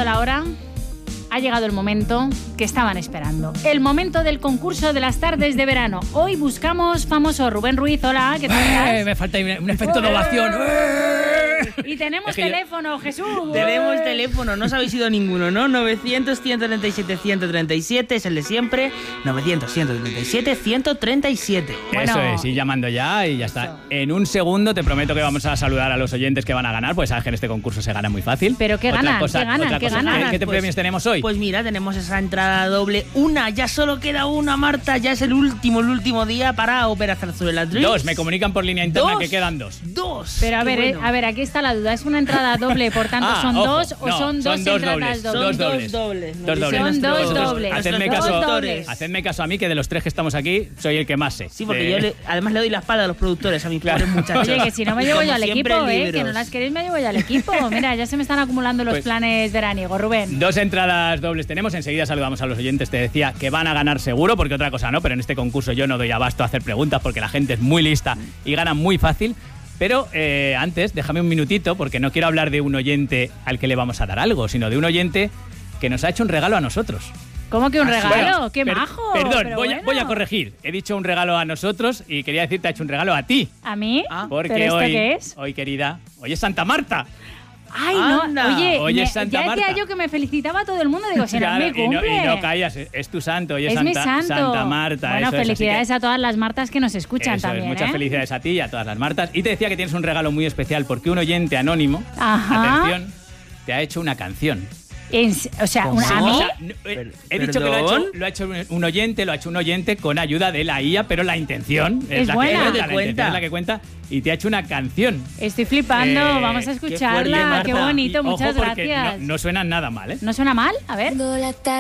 llegado la hora, ha llegado el momento que estaban esperando. El momento del concurso de las tardes de verano. Hoy buscamos famoso. Rubén Ruiz, hola, ¿qué tal? Me falta un efecto de ovación. Y tenemos teléfono, Jesús. Tenemos teléfono, no os habéis ido ninguno, ¿no? 900-137-137 es el de siempre. 900-137-137. Bueno, eso es, ir llamando ya y ya está. Eso. En un segundo te prometo que vamos a saludar a los oyentes que van a ganar, pues sabes que en este concurso se gana muy fácil. ¿Pero qué ganan? ¿Qué ganan? ¿Qué ganan? ¿Qué premios tenemos hoy? Pues mira, tenemos esa entrada doble. Ya solo queda una, Marta. Ya es el último día para Ópera Zarzuela Dreams. 2, me comunican por línea interna 2. que quedan 2. 2. Pero a Qué ver, bueno. aquí está la duda. ¿Es una entrada doble, por tanto son ojo, dos o no, son dos entradas dobles. dobles? Son dos dobles. Dos dobles. Son dos Vosotros, dobles. Hacedme Dos caso, dobles. hacedme caso a mí, que de los 3 que estamos aquí soy el que más sé. Sí, porque yo además le doy la espalda a los productores, a mis pobres muchachos. Oye, que si no me Y llevo como yo al siempre, equipo, libros. que no las queréis me llevo yo al equipo. Mira, ya se me están acumulando los Pues- planes veraniegos, Rubén. 2 entradas dobles tenemos, enseguida saludamos a los oyentes, te decía que van a ganar seguro, porque otra cosa no, pero en este concurso yo no doy abasto a hacer preguntas porque la gente es muy lista y gana muy fácil. Pero antes, déjame un minutito, porque no quiero hablar de un oyente al que le vamos a dar algo, sino de un oyente que nos ha hecho un regalo a nosotros. ¿Cómo que un regalo? Bueno, ¡Qué majo! Perdón, pero voy bueno. a corregir. He dicho un regalo a nosotros y quería decir te ha hecho un regalo a ti. ¿A mí? Porque ¿Pero esto hoy, qué es? hoy, querida, hoy es Santa Marta. Ay, no, Anda. Hoy oye, es Santa ya decía Marta. yo que me felicitaba a todo el mundo. Digo, será Claro, mi cumple. y no callas, es tu santo, hoy es, Es mi Santa, santo. Santa Marta. Bueno, eso es, así felicidades que- a todas las Martas que nos escuchan eso también, es, muchas ¿eh? felicidades a ti y a todas las Martas. Y te decía que tienes un regalo muy especial porque un oyente anónimo, Ajá. atención, te ha hecho una canción. O sea, ¿Cómo? ¿a mí? O sea, he dicho que ¿Perdón? lo ha hecho un oyente con ayuda de la IA, pero la intención Es la buena. que Es lo que la intención cuenta. es la que cuenta y te ha hecho una canción. Estoy flipando. Vamos a fuerte, escucharla. Marta. Qué bonito, Y, muchas ojo, porque gracias. no suena nada mal, ¿eh? ¿No suena mal? A ver. Cuando la tarde